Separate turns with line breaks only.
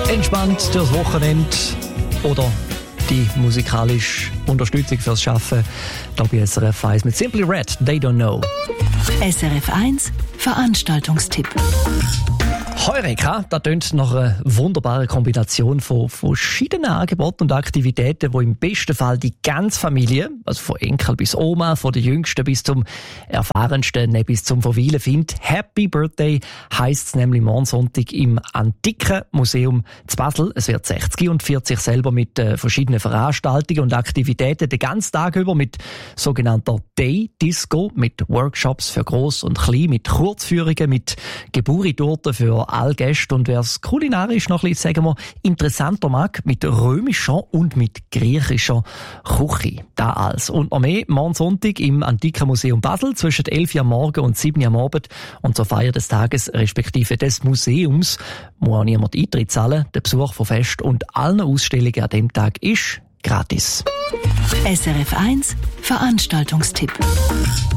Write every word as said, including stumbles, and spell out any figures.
Entspannt durchs Wochenende oder die musikalische Unterstützung fürs Schaffen. Da bei S R F eins mit Simply Red, They Don't Know.
S R F eins Veranstaltungstipp.
Heureka, das tönt nach einer wunderbaren Kombination von verschiedenen Angeboten und Aktivitäten, die im besten Fall die ganze Familie, also von Enkel bis Oma, von der Jüngsten bis zum Erfahrensten, bis zum Verweilen findet. Happy Birthday heisst es nämlich morgen Sonntag im Antiken Museum zu Basel. Es wird sechzig und vierzig selber mit äh, verschiedenen Veranstaltungen und Aktivitäten den ganzen Tag über mit sogenannter Day Disco, mit Workshops für Gross und Klein, mit Kurzführungen, mit Geburi-Torten für alle Gäste und wer es kulinarisch noch ein bisschen, sagen wir, interessanter mag, mit römischer und mit griechischer Küche. Da alles. Und noch mehr morgen Sonntag im Antiken Museum Basel zwischen elf Uhr am Morgen und sieben Uhr am Abend. Und zur Feier des Tages, respektive des Museums, muss auch niemand Eintritt zahlen. Der Besuch von Fest und allen Ausstellungen an dem Tag ist gratis.
S R F eins Veranstaltungstipp.